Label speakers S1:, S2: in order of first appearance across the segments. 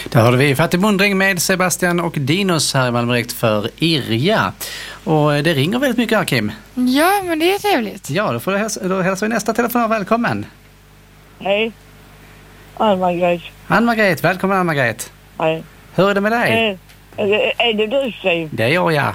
S1: Där hörde vi Fattig Mundring med Sebastian och Dinos här i Malmö direkt för Irja. Och det ringer väldigt mycket här, Kim.
S2: Ja, men det är trevligt.
S1: Ja, då hälsar vi nästa telefon. Välkommen.
S3: Hej. Ann-Margret.
S1: Ann-Margret, välkommen Ann-Margret.
S3: Hej.
S1: Hur är det med dig?
S3: Är det du, Steve?
S1: Det är jag, ja.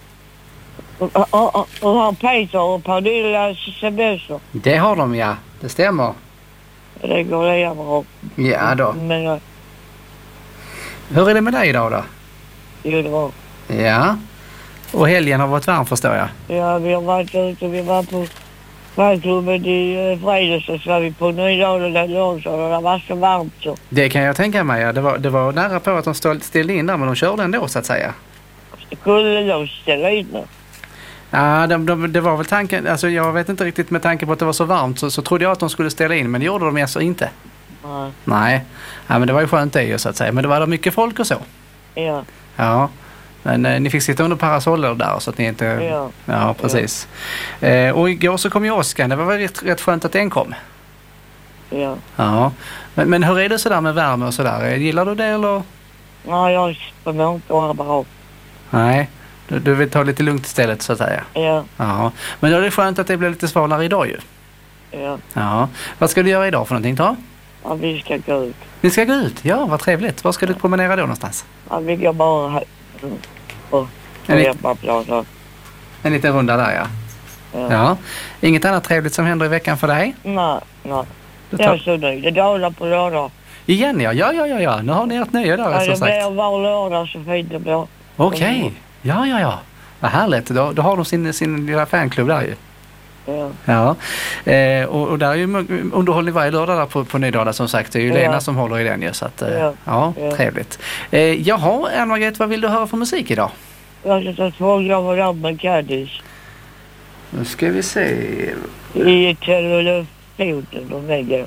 S3: Och har Peter och Pernilla semester?
S1: Det har de, ja. Det stämmer.
S3: Det går det bra.
S1: Ja då.
S3: Men
S1: Hur är det med dig idag då?
S3: jo, det var.
S1: Ja. Och helgen har varit varm, förstår jag.
S3: Ja, vi har varit ute. Vi var på färgklubben i fredags och så var vi på Nydalen och lördag och det var så varmt så.
S1: Det kan jag tänka mig, ja. Det var nära på att de ställde in där, men de körde ändå, så att säga.
S3: Skulle de ställa in det?
S1: Ja, det var väl tanken, alltså jag vet inte riktigt, med tanke på att det var så varmt så trodde jag att de skulle ställa in, men det gjorde de alltså inte.
S3: Nej.
S1: Nej, ja, men det var ju skönt det ju, så att säga. Men det var mycket folk och så.
S3: Ja.
S1: Ja, men ni fick sitta under parasoller där så att ni inte...
S3: Ja.
S1: Ja, precis. Och igår så kom ju Oskar, det var väl rätt skönt att den kom.
S3: Ja.
S1: Ja, men hur är det sådär med värme och sådär? Gillar du det eller?
S3: Ja, jag förmår inte att bra.
S1: Nej, du vill ta lite lugnt istället, så att säga.
S3: Ja.
S1: Ja, men då är det skönt att det blir lite svalare idag ju.
S3: Ja.
S1: Ja, vad ska du göra idag för någonting då?
S3: Ja, vi ska gå ut.
S1: Ni ska gå ut? Ja, vad trevligt. Var ska du promenera då någonstans?
S3: Ja, vi går bara här. Och hemmaplaner.
S1: En liten runda där, ja. Ja. Inget annat trevligt som händer i veckan för dig?
S3: Nej. Jag är så nöjd. Det dalar på lördag.
S1: Igen, ja. Ja. Nu har ni ert nöje där,
S3: Ja,
S1: som
S3: det
S1: sagt.
S3: blir var lördag så fint det blir.
S1: Okej. Ja. Vad härligt. Då har de sin lilla fanklubb där ju.
S3: Ja.
S1: Ja. Och där är ju underhållning varje lördag där på Nydala, som sagt. Det är ju Lena som håller i den ju. Så att, ja, trevligt. Jaha, Ann-Margret, vad vill du höra för musik idag?
S3: Jag ska ta 2 gram ram med Caddis.
S1: Nu ska vi se.
S3: I telefonen och väggen.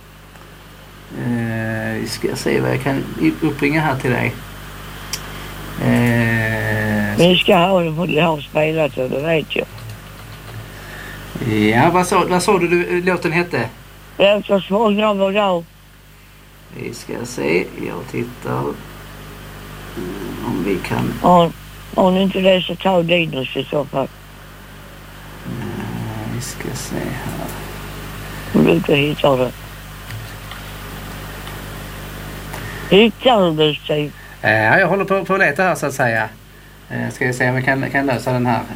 S1: Vi ska se vad jag kan uppringa här till dig.
S3: Vi ska ha det för det har spelat och det vet jag.
S1: Ja, vad sa du låten hette?
S3: Jag ska 2 gram och ram.
S1: Vi ska se, jag tittar om vi kan...
S3: Om inte det så tar Dinos i så fall.
S1: Vi ska se här.
S3: Om du inte hittar det. Hittar du sig?
S1: Ja, jag håller på att leta här, så att säga. Ska vi se om vi kan lösa den här.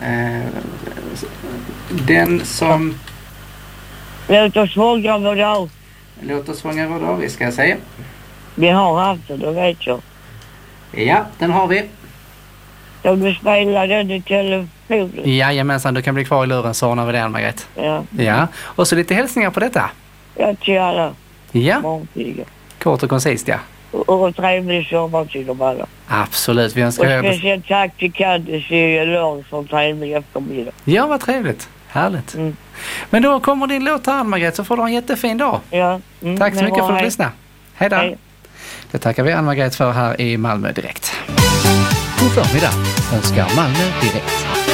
S1: Den som...
S3: Låt oss våga vad då.
S1: Låt oss fånga vad då, vi ska se.
S3: Vi har haft det, då vet jag.
S1: Ja, den har vi.
S3: Jag vill spela den i telefonen.
S1: Jajamensan, du kan bli kvar i luren, så ordnar vi det, Ann-Margret. Ja, och så lite hälsningar på detta.
S3: Ja, till alla.
S1: Ja,
S3: Måntiga.
S1: kort och koncist, ja.
S3: Och trevlig sommar till dem alla.
S1: Absolut, vi önskar...
S3: Och speciellt tack till Candice i lördag för trevlig eftermiddag.
S1: Ja, vad trevligt. Härligt. Men då kommer din låt här, Ann-Margret, så får du ha en jättefin dag.
S3: Ja.
S1: Tack så mycket för att du lyssnade. Hej då.
S3: Hej.
S1: Det tackar vi Ann-Margret för här i Malmö direkt. God förmiddag önskar Malmö direkt.